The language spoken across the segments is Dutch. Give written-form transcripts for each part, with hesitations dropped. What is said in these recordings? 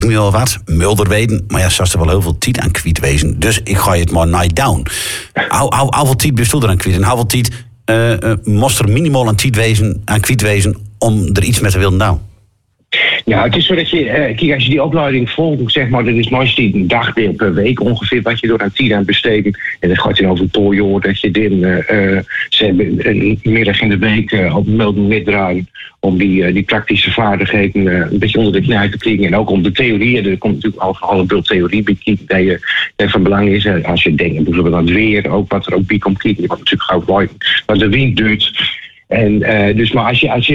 nu al wat, Mulder weten, maar ja, zoals er wel heel veel tijd aan kwijt wezen. Dus ik ga je het maar night down. Hoeveel tijd bestond er aan kwijt? En hoeveel tijd moest er minimaal aan kwijt wezen om er iets mee te willen doen? Ja, het is zo dat je, kijk, als je die opleiding volgt, zeg maar, dat is meestal een dagdeel per week ongeveer wat je door aan tijd aan besteedt. En dat gaat dan over het poorjoor, dat je dan een middag in de week op melding metdraaien om die praktische vaardigheden een beetje onder de knijp te krijgen. En ook om de theorieën, er komt natuurlijk over alle theorie bekijken dat van belang is. Als je denkt bijvoorbeeld aan het weer, ook wat er ook bij komt kijken, je wordt natuurlijk gauw blij wat de wind doet. En dus maar als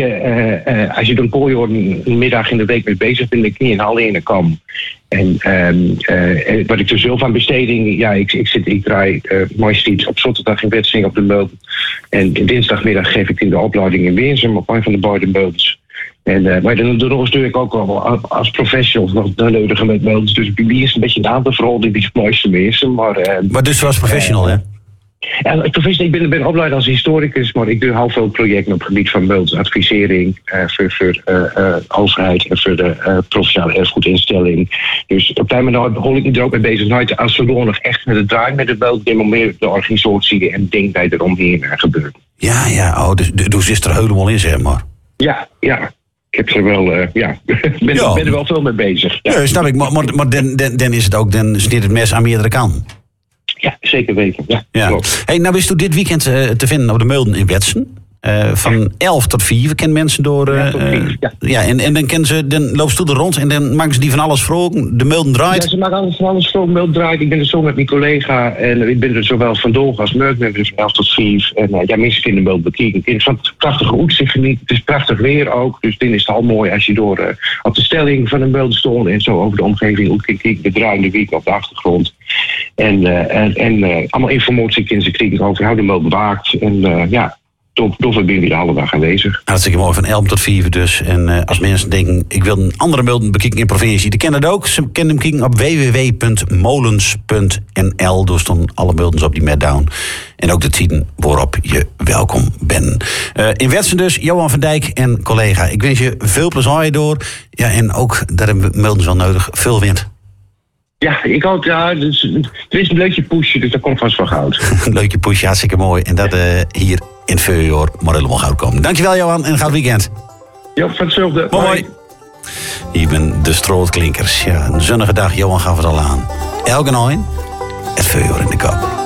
je door een poorjoor een middag in de week mee bezig bent, dan kun je een hal in de kam. En wat ik er zelf aan besteding, ja, ik draai meestal iets op zondag in Wetsing op de Meulden. En dinsdagmiddag geef ik in de opleiding in Weersum op een van de beide Meldens. En maar dan doe ik ook al als professional nog de nodige met Meldens. Dus bij mij is een beetje een aantal verhouding die het mooiste Weersum. Maar dus zoals professional, hè? Ja, ik ben opgeleid als historicus, maar ik doe heel veel projecten op het gebied van Meldens advisering voor overheid en voor de provinciale erfgoedinstelling. Dus op die manier hol ik me er ook mee bezig. Nooit als zodanig echt met het draaien met de Meldens, maar meer de organisatie en dingen die er omheen gebeuren. Ja, dus is er helemaal in, zeg maar. Ja. Ik heb er wel, ben er wel veel mee bezig. Ja, snap ik. Maar dan is het ook, dan snit het mes aan meerdere kanten. Ja, zeker weten. Ja. Klopt. Hey, nou is toen dit weekend te vinden op de Meulden in Wetsen. Van 11 tot 4 kennen mensen door. En dan lopen ze er rond en dan maken ze die van alles vroeg. De Meulden draait. Ja, ze maken alles van alles vroeg. Meulden draait. Ik ben er zo met mijn collega en ik ben er zowel van Doog als Meulden. We hebben dus van 11 tot 4. En mensen kunnen Meulden bekijken. Het is van het prachtige uitzicht geniet. Het is prachtig weer ook. Dus dan is het al mooi als je door op de stelling van een Meulden stond en zo over de omgeving ook kijken. De draaiende wiek op de achtergrond. En allemaal informatie kunnen ze krijgen over hoe de Meulden waakt. En Toch ben je alle dag aanwezig. Hartstikke mooi, van 11 tot 4 dus. En als mensen denken, ik wil een andere Meulden bekijken in provincie, die kennen het ook. Ze kunnen hem kijken op www.molens.nl. Dus dan alle Meldens op die Maddown. En ook de tijden waarop je welkom bent. In Wetsen dus, Johan van Dijk en collega. Ik wens je veel plezier door. Ja, en ook, daar hebben we Meldens wel nodig, veel wind. Ja, ik hoop, dus, er is een leukje pushje, dus dat komt vast van goud. Een leukje pushje, hartstikke mooi. En dat hier in Veurjoor maar helemaal goud komen. Dankjewel Johan en een goud weekend. Ja, van hetzelfde. Mooi. Hier ben de strootklinkers. Ja, een zonnige dag, Johan gaf het al aan. Elke nooit, het Veurjoor in de kop.